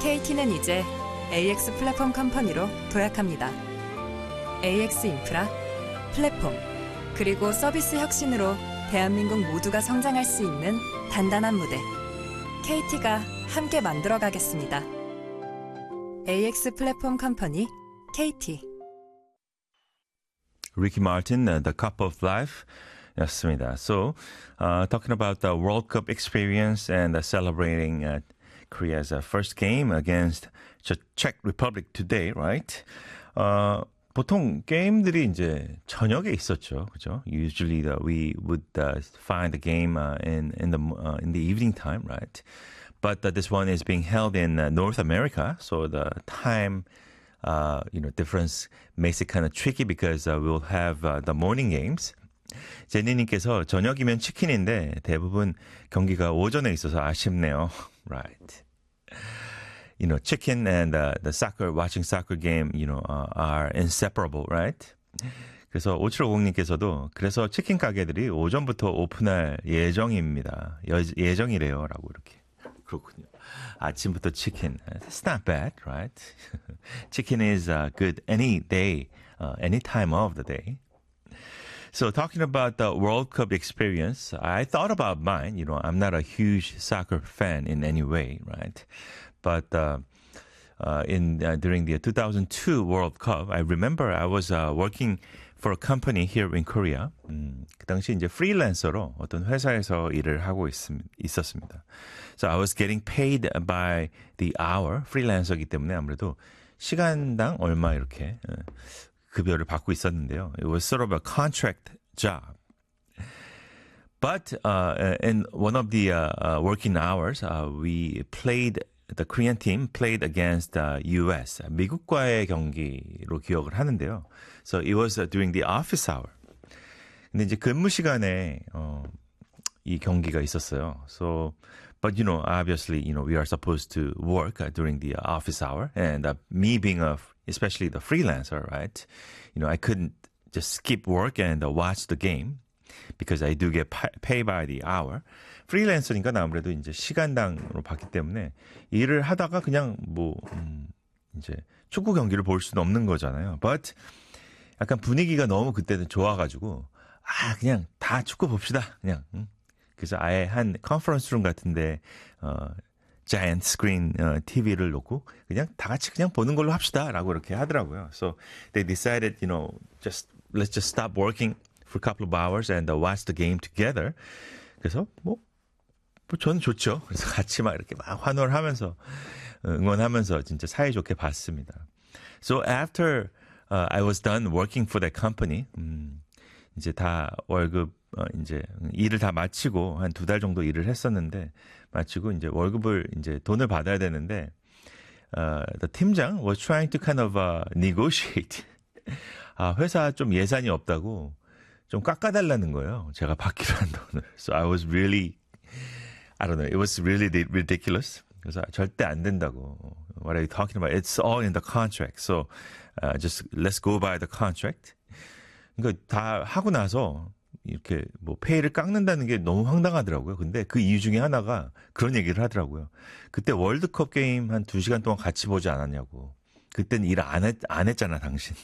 KT는 이제 AX 플랫폼 컴퍼니로 도약합니다. AX 인프라, 플랫폼, 그리고 서비스 혁신으로 대한민국 모두가 성장할 수 있는 단단한 무대. KT가 함께 만들어 가겠습니다. AX 플랫폼 컴퍼니, KT. Ricky Martin, The Cup of Life 였습니다. So, talking about the World Cup experience and celebrating Korea's first game against the Czech Republic today, right? 보통 게임들이 이제 저녁에 있었죠, 그죠? Usually we would find the game in the evening time, right? But this one is being held in North America, so the time difference makes it kind of tricky because we'll have the morning games. 제니님께서 저녁이면 치킨인데 대부분 경기가 오전에 있어서 아쉽네요. Right. Chicken and the soccer, watching soccer game, are inseparable, right? 그래서 5750님께서도 그래서 치킨 가게들이 오전부터 오픈할 예정입니다. 예정이래요. 라고 이렇게. 그렇군요. 아침부터 치킨. That's not bad, right? Chicken is good any day, any time of the day. So talking about the World Cup experience, I thought about mine. I'm not a huge soccer fan in any way, right? But during the 2002 World Cup, I remember I was working for a company here in Korea. 그 당시 이제 프리랜서로 어떤 회사에서 일을 하고 있었습니다. So I was getting paid by the hour, 프리랜서이기 때문에 아무래도 시간당 얼마 이렇게 급여를 받고 있었는데요. It was sort of a contract job. But in one of the working hours, the Korean team played against the US, 미국과의 경기로 기억을 하는데요. So it was during the office hour. 근데 이제 근무 시간에 이 경기가 있었어요. So, but obviously, we are supposed to work during the office hour, and me being especially the freelancer, right? I couldn't just skip work and watch the game because I do get paid by the hour. 프리랜서니까 아무래도 이제 시간당으로 받기 때문에 일을 하다가 그냥 이제 축구 경기를 볼 수는 없는 거잖아요. But 약간 분위기가 너무 그때는 좋아가지고 그냥 다 축구 봅시다. 그냥. 그래서 아예 한 컨퍼런스 룸 같은데 giant screen TV를 놓고 그냥 다 같이 그냥 보는 걸로 합시다라고 이렇게 하더라고요. So they decided, let's just stop working for a couple of hours and watch the game together. 그래서 저는 좋죠. 그래서 같이 막 이렇게 막 환호를 하면서 응원하면서 진짜 사이좋게 봤습니다. So after I was done working for that company, 이제 다 월급 이제 일을 다 마치고 한 2달 정도 일을 했었는데 마치고 이제 월급을 이제 돈을 받아야 되는데 the 팀장 was trying to kind of negotiate. 회사 좀 예산이 없다고 좀 깎아달라는 거예요. 제가 받기로 한 돈을. So I was really, I don't know, it was really ridiculous. 그래서 절대 안 된다고. What are you talking about? It's all in the contract. So just let's go by the contract. 그러니까 다 하고 나서 이렇게 페이를 깎는다는 게 너무 황당하더라고요. 근데 그 이유 중에 하나가 그런 얘기를 하더라고요. 그때 월드컵 게임 한 2시간 동안 같이 보지 않았냐고. 그때는 일 안 했잖아, 당신.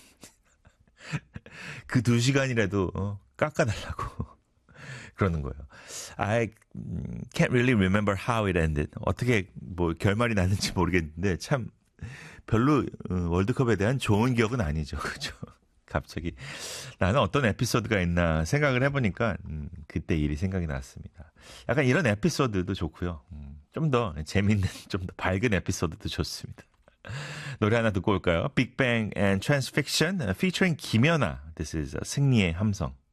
그 2시간이라도 깎아달라고 그러는 거예요. I can't really remember how it ended. 어떻게 결말이 났는지 모르겠는데 참 별로 월드컵에 대한 좋은 기억은 아니죠. 그죠? 갑자기 나는 어떤 에피소드가 있나 생각을 해보니까 그때 일이 생각이 났습니다. 약간 이런 에피소드도 좋고요. 좀 더 재밌는, 좀 더 밝은 에피소드도 좋습니다. 노래 하나 듣고 올까요? Big Bang and Transfiction featuring 김연아. This is 승리의 함성.